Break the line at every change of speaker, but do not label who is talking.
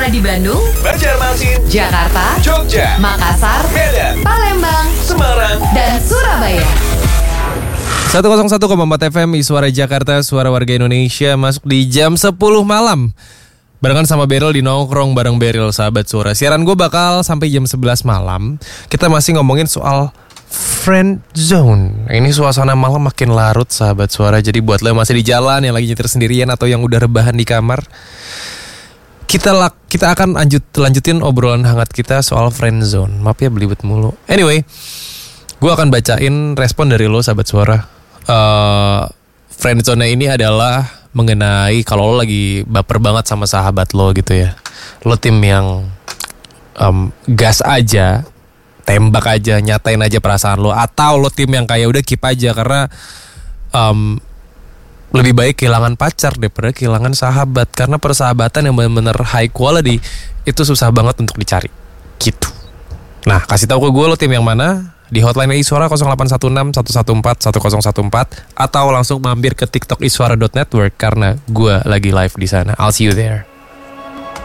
Suara di Bandung,
Banjarmasin,
Jakarta,
Jogja,
Makassar,
Medan,
Palembang,
Semarang,
dan Surabaya.
101,4 FM Suara Jakarta, suara warga Indonesia. Masuk di jam 10 malam barengan sama Beryl di Nongkrong bareng Beryl, sahabat suara. Siaran gue bakal sampai jam 11 malam. Kita masih ngomongin soal friend zone. Ini suasana malam makin larut, sahabat suara. Jadi buat lo yang masih di jalan, yang lagi nyetir sendirian, atau yang udah rebahan di kamar, kita akan lanjutin obrolan hangat kita soal friend zone. Maaf ya belibet mulu. Anyway, gue akan bacain respon dari lo, sahabat suara. Friendzone ini adalah mengenai kalau lo lagi baper banget sama sahabat lo gitu ya. Lo tim yang gas aja, tembak aja, nyatain aja perasaan lo. Atau lo tim yang kayak udah keep aja karena lebih baik kehilangan pacar daripada kehilangan sahabat. Karena persahabatan yang benar-benar high quality itu susah banget untuk dicari gitu. Nah, kasih tahu ke gue lo tim yang mana di hotline Iswara 0816 114 1014 atau langsung mampir ke TikTok iswara.network karena gue lagi live di sana. I'll see you there.